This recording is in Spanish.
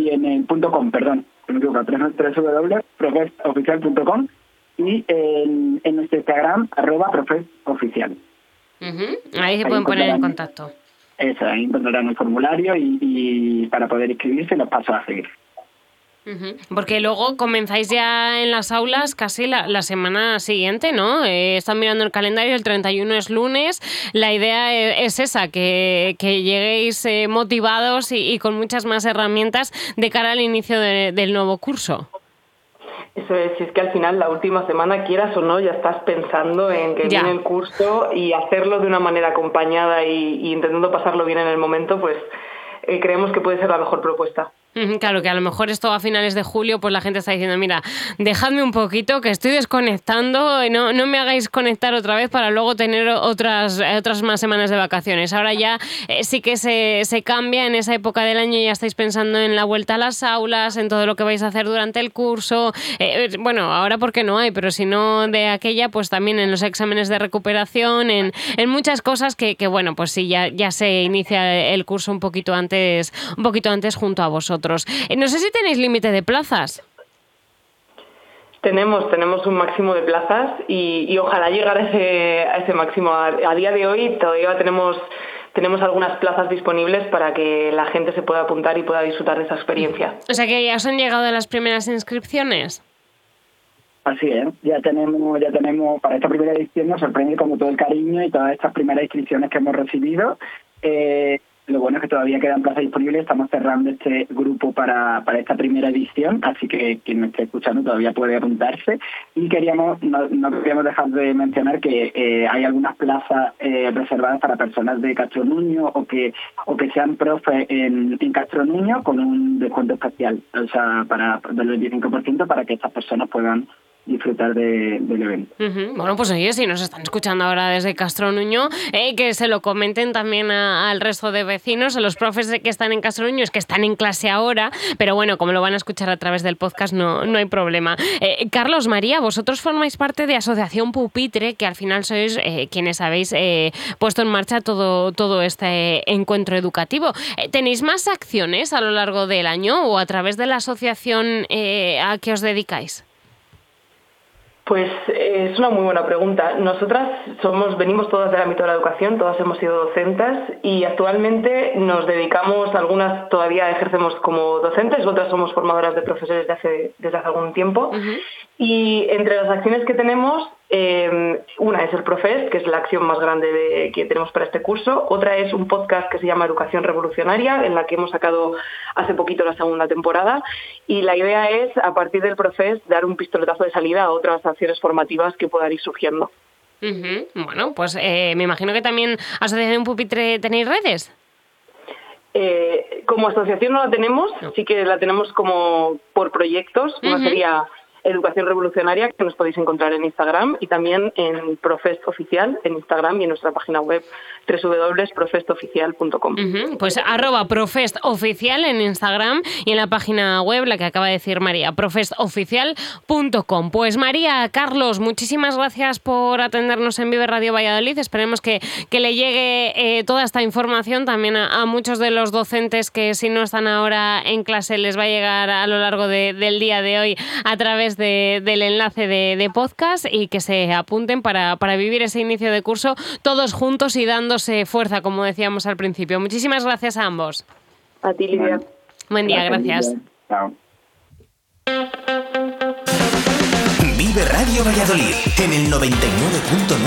y en el .com, perdón, me equivoco, www.profestoficial.com y en nuestro Instagram, @profestoficial. Ahí se pueden poner en contacto. Eso, ahí encontrarán el formulario y para poder inscribirse los pasos a seguir. Porque luego comenzáis ya en las aulas casi la semana siguiente, ¿no? Están mirando el calendario, el 31 es lunes. La idea es esa, que lleguéis motivados y con muchas más herramientas de cara al inicio del nuevo curso. Eso es, si es que al final la última semana, quieras o no, ya estás pensando en que viene el curso y hacerlo de una manera acompañada y intentando pasarlo bien en el momento, pues creemos que puede ser la mejor propuesta. Claro, que a lo mejor esto a finales de julio, pues la gente está diciendo, mira, dejadme un poquito que estoy desconectando, no me hagáis conectar otra vez para luego tener otras más semanas de vacaciones. Ahora ya sí que se cambia en esa época del año, ya estáis pensando en la vuelta a las aulas, en todo lo que vais a hacer durante el curso. Bueno, ahora porque no hay, pero si no de aquella, pues también en los exámenes de recuperación, en muchas cosas que bueno, pues sí, ya se inicia el curso un poquito antes junto a vosotros. No sé si tenéis límite de plazas. Tenemos un máximo de plazas y ojalá llegar a ese máximo. A día de hoy todavía tenemos algunas plazas disponibles para que la gente se pueda apuntar y pueda disfrutar de esa experiencia. O sea que ya os han llegado las primeras inscripciones. Así es, ya tenemos para esta primera edición, nos sorprende como todo el cariño y todas estas primeras inscripciones que hemos recibido. Lo bueno es que todavía quedan plazas disponibles, estamos cerrando este grupo para esta primera edición, así que quien me esté escuchando todavía puede apuntarse. Y no queríamos dejar de mencionar que hay algunas plazas reservadas para personas de Castro Nuño o que sean profes en Castro Nuño con un descuento especial, o sea, del 25% para que estas personas puedan disfrutar del evento. Bueno, pues oye, si nos están escuchando ahora desde Castro Nuño, que se lo comenten también al resto de vecinos, a los profes que están en Castro Nuño, es que están en clase ahora, pero bueno, como lo van a escuchar a través del podcast, no hay problema. Carlos, María, vosotros formáis parte de Asociación Pupitre, que al final sois quienes habéis puesto en marcha todo este encuentro educativo. ¿Tenéis más acciones a lo largo del año o a través de la asociación a qué os dedicáis? Pues es una muy buena pregunta. Nosotras venimos todas del ámbito de la educación, todas hemos sido docentes y actualmente nos dedicamos, algunas todavía ejercemos como docentes, otras somos formadoras de profesores desde hace algún tiempo. Y entre las acciones que tenemos, una es el Profest, que es la acción más grande que tenemos para este curso. Otra es un podcast que se llama Educación Revolucionaria, en la que hemos sacado hace poquito la segunda temporada. Y la idea es, a partir del Profest, dar un pistoletazo de salida a otras acciones formativas que puedan ir surgiendo. Bueno, pues me imagino que también Asociación Pupitre tenéis redes. Como asociación no la tenemos, sí que la tenemos como por proyectos. Una sería Educación Revolucionaria, que nos podéis encontrar en Instagram, y también en Profest Oficial en Instagram y en nuestra página web www.profestoficial.com. Pues @profestoficial en Instagram y en la página web, la que acaba de decir María, profestoficial.com. Pues María, Carlos, muchísimas gracias por atendernos en Vive Radio Valladolid. Esperemos que le llegue toda esta información también a muchos de los docentes que, si no están ahora en clase, les va a llegar a lo largo del día de hoy a través del enlace de podcast, y que se apunten para vivir ese inicio de curso todos juntos y dándose fuerza, como decíamos al principio. Muchísimas gracias a ambos. A ti, Lidia. Buen día, gracias. Chao. Vive Radio Valladolid en el 99.9.